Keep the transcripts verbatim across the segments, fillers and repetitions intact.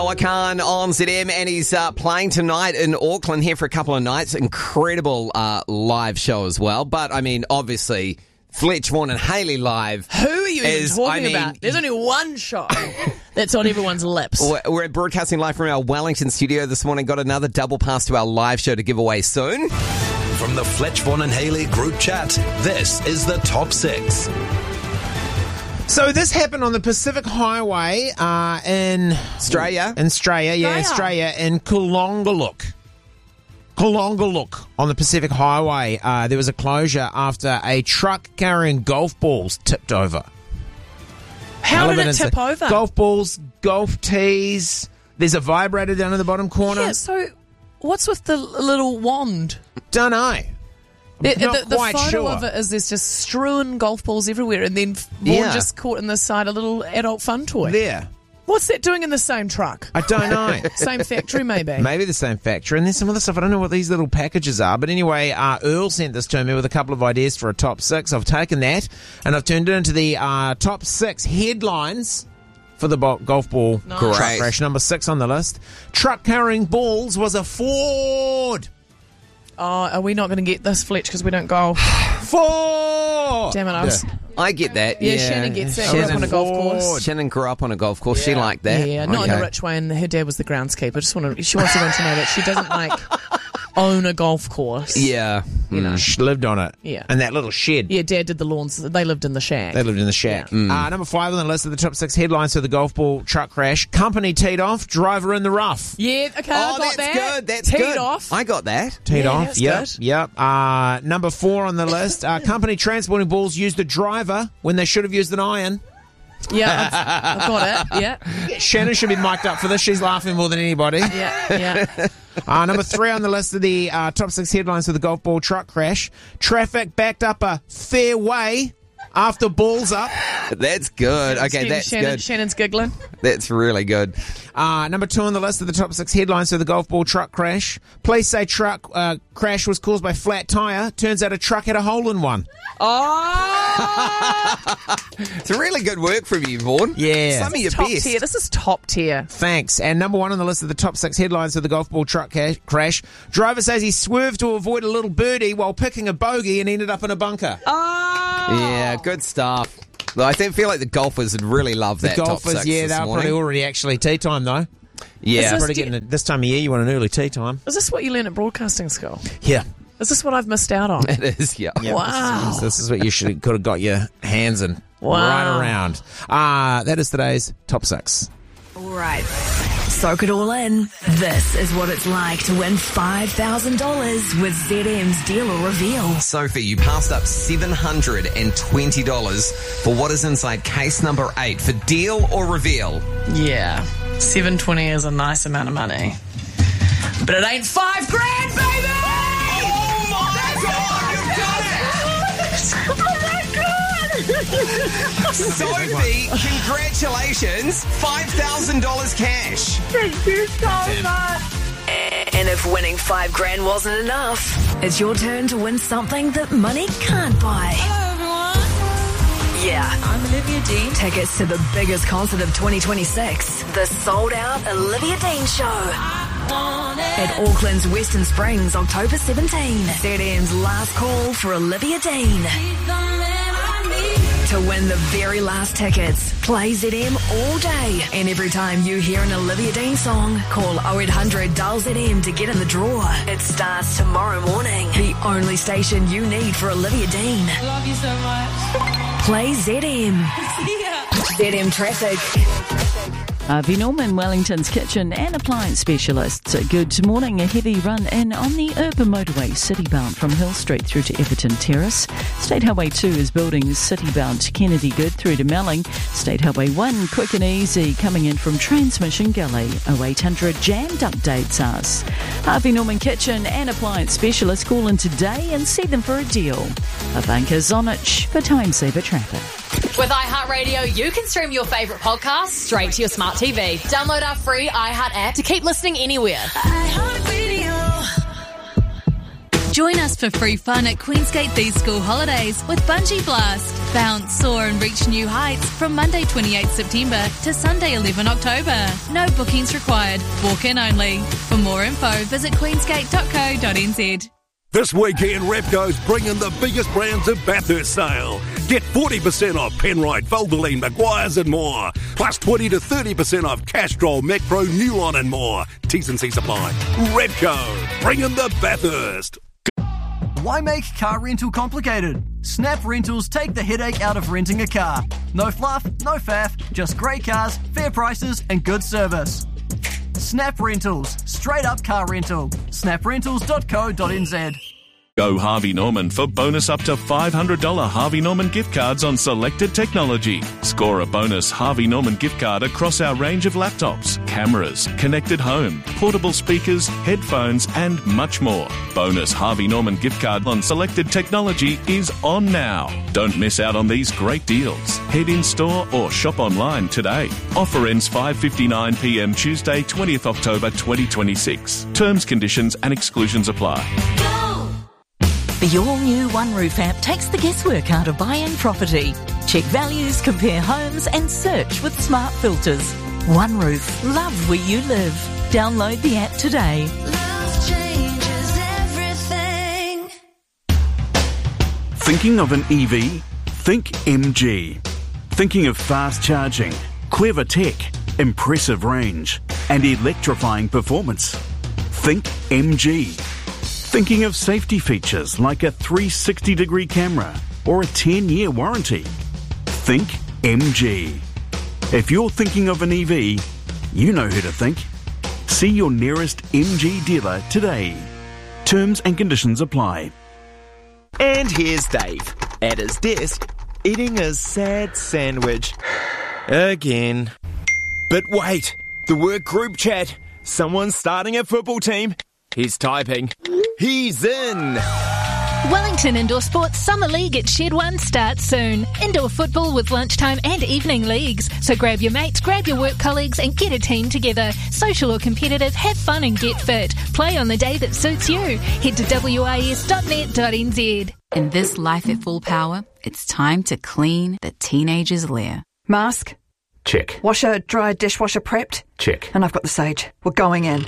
Noah Khan on Z M, and he's uh, playing tonight in Auckland here for a couple of nights. Incredible uh, live show as well. But, I mean, obviously, Fletch, Vaughan and Hayley live. Who are you is, even talking I mean, about? There's only one show that's on everyone's lips. We're, we're broadcasting live from our Wellington studio this morning. Got another double pass to our live show to give away soon. From the Fletch, Vaughan and Hayley group chat, this is the Top Six. So this happened on the Pacific Highway uh, in Australia. In Australia, yeah, Australia. Australia, in Kulongaluk. Kulongaluk on the Pacific Highway. Uh, there was a closure after a truck carrying golf balls tipped over. How did it Relevant tip incident. over? Golf balls, golf tees. There's a vibrator down in the bottom corner. Yeah, so what's with the little wand? Don't know. The, Not the, the quite photo sure. of it is there's just strewn golf balls everywhere, and then Vaughan Yeah. just caught in the side a little adult fun toy. There. What's that doing in the same truck? I don't know. Same factory, maybe. Maybe the same factory. And there's some other stuff. I don't know what these little packages are. But anyway, uh, Earl sent this to me with a couple of ideas for a top six. I've taken that and I've turned it into the uh, top six headlines for the bo- golf ball Nice. truck Great. crash. Number six on the list. Truck carrying balls was a Ford. Oh, are we not going to get this, Fletch, because we don't golf? Ford! Damn it, I was... I get that. Yeah, Yeah, Shannon gets that. Shannon, Grew up on a golf course. Shannon grew up on a golf course. She Yeah. liked that. Yeah, not in Okay. a rich way, and her dad was the groundskeeper. Just want to, she wants everyone to know that she doesn't, like, own a golf course. Yeah. You know. She lived on it. Yeah. And that little shed. Yeah, Dad did the lawns. They lived in the shack. They lived in the shack. Mm. Uh, number five on the list of the top six headlines for the golf ball truck crash. Company teed off, driver in the rough. Yeah, okay, I Oh, got that's that. good. That's Teed good. off. I got that. Teed Yeah, off, that's yep, good. yep. Uh, number four on the list. Uh, company transporting balls used a driver when they should have used an iron. Yeah, I've, I've got it. Yeah, Shannon should be mic'd up for this. She's laughing more than anybody. yeah, yeah. Uh, number three on the list of the uh, top six headlines for the golf ball truck crash. Traffic backed up a fairway after balls up. That's good. Okay, Shannon- that's Shannon, good. Shannon's giggling. That's really good. Uh, number two on the list of the top six headlines for the golf ball truck crash. Police say truck uh, crash was caused by flat tyre. Turns out a truck had a hole in one. Oh, It's really good work from you, Vaughan. Yeah. Some of your top best. tier. This is top tier. Thanks. And number one on the list of the top six headlines for the golf ball truck ca- crash. Driver says he swerved to avoid a little birdie while picking a bogey and ended up in a bunker. Oh, Yeah, good stuff. Though I think, feel like the golfers would really love that the top golfers, six yeah, this they were morning. probably already actually tea time though. Yeah. Is Probably do- getting it this time of year. You want an early tea time? Is this what you learn at broadcasting school? Yeah. Is this what I've missed out on? It is, yeah. Wow. This is, this is what you should could have got your hands in Wow. right around. Uh, that is today's top six. All right. Soak it all in. This is what it's like to win five thousand dollars with Z M's Deal or Reveal. Sophie, you passed up seven hundred twenty dollars for what is inside case number eight for Deal or Reveal. Yeah, seven twenty is a nice amount of money, but it ain't five grand, baby. Oh my God, you've done it! Oh my god! Sophie, congratulations! five thousand dollars cash. Thank you so much. And if winning five grand wasn't enough, it's your turn to win something that money can't buy. Hello, everyone. Yeah. I'm Olivia Dean. Tickets to the biggest concert of twenty twenty-six, the sold-out Olivia Dean Show. Want it. At Auckland's Western Springs, October seventeenth. Z M's last call for Olivia Dean. Be the man I need. To win the very last tickets, play Z M all day. And every time you hear an Olivia Dean song, call oh eight hundred dial Z M to get in the draw. It starts tomorrow morning. The only station you need for Olivia Dean. Love you so much. Play Z M. See ya. Z M Traffic. Harvey Norman, Wellington's kitchen and appliance specialists. Good morning. A heavy run in on the urban motorway citybound from Hill Street through to Everton Terrace. State Highway two is building citybound to Kennedy Good through to Melling. State Highway one quick and easy coming in from Transmission Gully. oh eight hundred jammed updates us. Harvey Norman kitchen and appliance specialists call in today and see them for a deal. Ivanka Zonich for Time Saver Traffic. With iHeartRadio, you can stream your favourite podcasts straight to your smart T V. Download our free iHeart app to keep listening anywhere. Join us for free fun at Queensgate These School Holidays with Bungee Blast. Bounce, soar and reach new heights from Monday twenty-eighth September to Sunday eleventh October. No bookings required. Walk-in only. For more info, visit queensgate dot co dot n z. This weekend, Repco's bringing the biggest brands of Bathurst sale. Get forty percent off Penrite, Valvoline, Maguire's and more. Plus twenty to thirty percent off Castrol, Macpro, Newon and more. T's and C's apply. Repco, bringing the Bathurst. Why make car rental complicated? Snap Rentals take the headache out of renting a car. No fluff, no faff, just great cars, fair prices and good service. Snap Rentals, straight up car rental. snap rentals dot co dot n z. Go Harvey Norman for bonus up to five hundred dollars Harvey Norman gift cards on selected technology. Score a bonus Harvey Norman gift card across our range of laptops, cameras, connected home, portable speakers, headphones and much more. Bonus Harvey Norman gift card on selected technology is on now. Don't miss out on these great deals. Head in store or shop online today. Offer ends five fifty-nine p m Tuesday twentieth October twenty twenty-six. Terms, conditions and exclusions apply. The all-new One Roof app takes the guesswork out of buying property. Check values, compare homes and search with smart filters. One Roof. Love where you live. Download the app today. Love changes everything. Thinking of an E V? Think M G. Thinking of fast charging, clever tech, impressive range and electrifying performance? Think M G. Thinking of safety features like a three hundred sixty degree camera or a ten year warranty? Think M G. If you're thinking of an E V, you know who to think. See your nearest M G dealer today. Terms and conditions apply. And here's Dave, at his desk, eating a sad sandwich. Again. But wait, the work group chat. Someone's starting a football team. He's typing. He's in! Wellington Indoor Sports Summer League at Shed one starts soon. Indoor football with lunchtime and evening leagues. So grab your mates, grab your work colleagues and get a team together. Social or competitive, have fun and get fit. Play on the day that suits you. Head to w i s dot net dot n z. In this life at full power, it's time to clean the teenager's lair. Mask? Check. Washer, dryer, dishwasher prepped? Check. And I've got the sage. We're going in.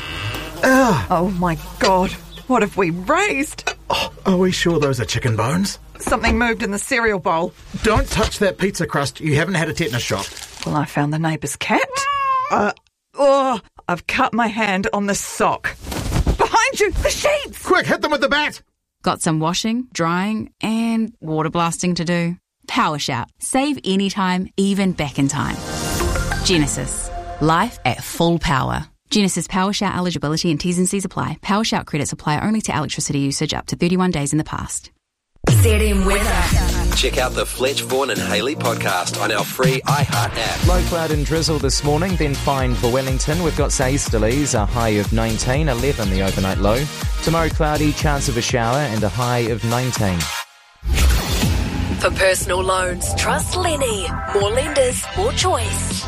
Ugh. Oh my God. What have we raised? Oh, are we sure those are chicken bones? Something moved in the cereal bowl. Don't touch that pizza crust. You haven't had a tetanus shot. Well, I found the neighbour's cat. Uh, oh, I've cut my hand on the sock. Behind you, the sheets! Quick, hit them with the bat! Got some washing, drying and water blasting to do? Power Shout. Save anytime, even back in time. Genesis. Life at full power. Genesis Power Shout eligibility and T's and C's apply. Power Shout credits apply only to electricity usage up to thirty-one days in the past. Z M weather. Check out the Fletch, Vaughan and Hayley podcast on our free iHeart app. Low cloud and drizzle this morning, then fine for Wellington. We've got easterlies, a high of nineteen, eleven the overnight low. Tomorrow cloudy, chance of a shower and a high of nineteen. For personal loans, trust Lenny. More lenders, more choice.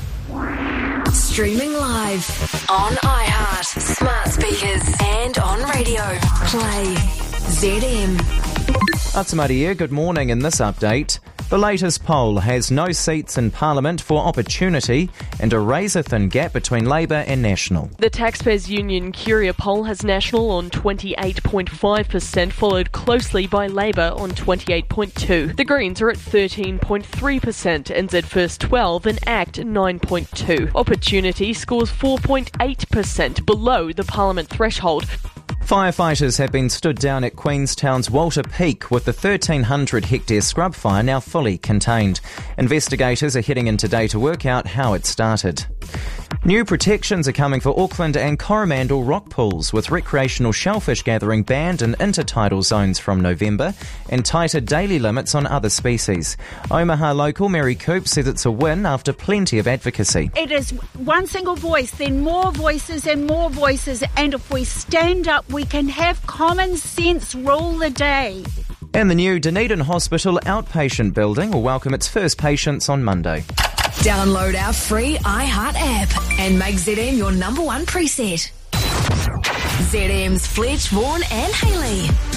Streaming live on iHeart, smart speakers and on radio. Play Z M. Atamata here, good morning. In this update, the latest poll has no seats in Parliament for Opportunity and a razor-thin gap between Labour and National. The Taxpayers Union Curia poll has National on twenty-eight point five percent, followed closely by Labour on twenty-eight point two percent. The Greens are at thirteen point three percent, N Z First twelve and ACT nine point two percent. Opportunity scores four point eight percent, below the Parliament threshold. Firefighters have been stood down at Queenstown's Walter Peak with the thirteen hundred hectare scrub fire now fully contained. Investigators are heading in today to work out how it started. New protections are coming for Auckland and Coromandel rock pools, with recreational shellfish gathering banned in intertidal zones from November and tighter daily limits on other species. Omaha local Mary Coop says it's a win after plenty of advocacy. It is one single voice, then more voices and more voices, and if we stand up, we can have common sense rule the day. And the new Dunedin Hospital outpatient building will welcome its first patients on Monday. Download our free iHeart app and make Z M your number one preset. Z M's Fletch, Vaughan and Hayley.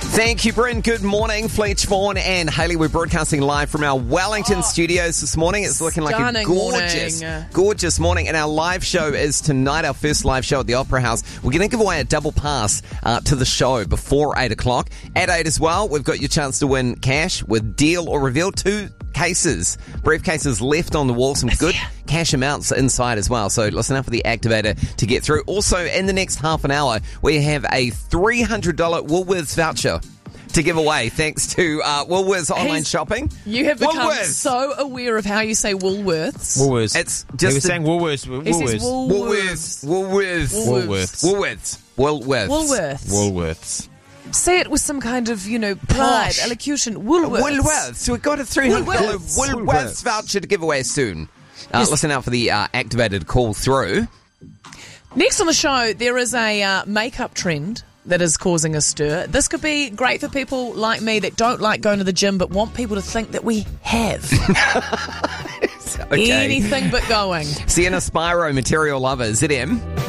Thank you, Bryn. Good morning. Fletch, Vaughan and Hayley. We're broadcasting live from our Wellington Oh, studios this morning. It's looking like a stunning gorgeous, morning. gorgeous morning. And our live show is tonight, our first live show at the Opera House. We're going to give away a double pass uh, to the show before eight o'clock. At eight as well, we've got your chance to win cash with Deal or Reveal. Two cases, briefcases left on the wall. Some good cash amounts inside as well. So listen out for the activator to get through. Also, in the next half an hour, we have a three hundred dollars Woolworths voucher to give away thanks to uh, Woolworths online He's- shopping. You have become Woolworths. so aware of how you say Woolworths. Woolworths. It's He just was the- saying Woolworths. He says Woolworths. Woolworths. Woolworths. Woolworths. Woolworths. Woolworths. Woolworths. Woolworths. Say it with some kind of, you know, pride, Posh. elocution. Woolworths. Woolworths. So we've got a three hundred dollars Woolworths. Woolworths voucher to give away soon. Uh, Yes. Listen out for the uh, activated call through. Next on the show, there is a uh, makeup trend that is causing a stir. This could be great for people like me that don't like going to the gym but want people to think that we have. Okay. Anything but going. Sienna Spyro, Material Lover, Z M.